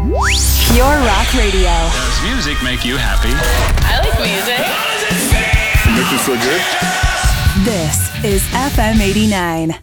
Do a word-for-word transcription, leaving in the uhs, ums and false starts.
Pure Rock Radio. Does music make you happy? I like music. It makes me feel good. This is F M eighty-nine.